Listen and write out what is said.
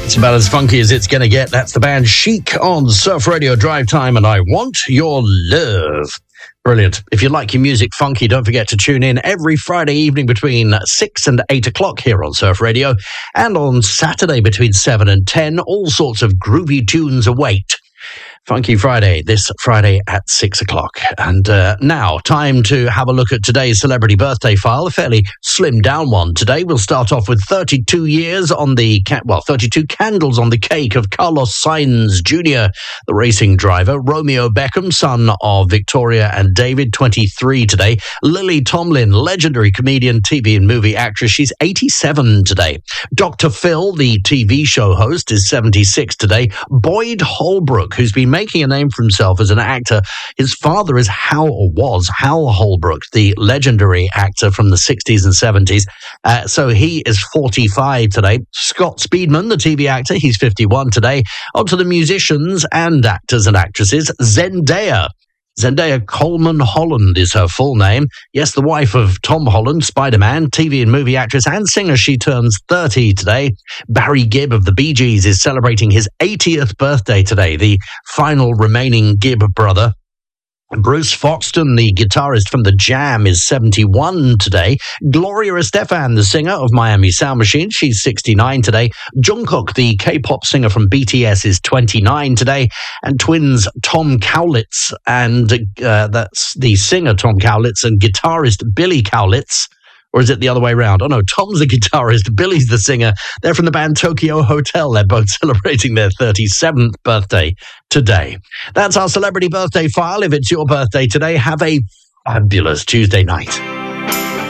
It's about as funky as it's going to get. That's the band Chic on Surf Radio Drive Time, and I Want Your Love. Brilliant. If you like your music funky, don't forget to tune in every Friday evening between 6 and 8 o'clock here on Surf Radio, and on Saturday between 7 and 10, all sorts of groovy tunes await. Funky Friday, this Friday at 6 o'clock. And now, time to have a look at today's celebrity birthday file, a fairly slimmed down one today. We'll start off with 32 years on the, 32 candles on the cake of Carlos Sainz Jr., the racing driver. Romeo Beckham, son of Victoria and David, 23 today. Lily Tomlin, legendary comedian, TV and movie actress. She's 87 today. Dr. Phil, the TV show host, is 76 today. Boyd Holbrook, who's been making a name for himself as an actor. His father is Hal Holbrook, the legendary actor from the 60s and 70s. So he is 45 today. Scott Speedman, the TV actor, he's 51 today. On to the musicians and actors and actresses. Zendaya Coleman Holland is her full name. Yes, the wife of Tom Holland, Spider-Man, TV and movie actress and singer. She turns 30 today. Barry Gibb of the Bee Gees is celebrating his 80th birthday today, the final remaining Gibb brother. Bruce Foxton, the guitarist from The Jam, is 71 today. Gloria Estefan, the singer of Miami Sound Machine, she's 69 today. Jungkook, the K-pop singer from BTS, is 29 today. And twins Tom Cowlitz, and that's the singer Tom Cowlitz, and guitarist Billy Cowlitz. Or is it the other way around? Oh no, Tom's the guitarist, Billy's the singer. They're from the band Tokyo Hotel. They're both celebrating their 37th birthday today. That's our celebrity birthday file. If it's your birthday today, have a fabulous Tuesday night.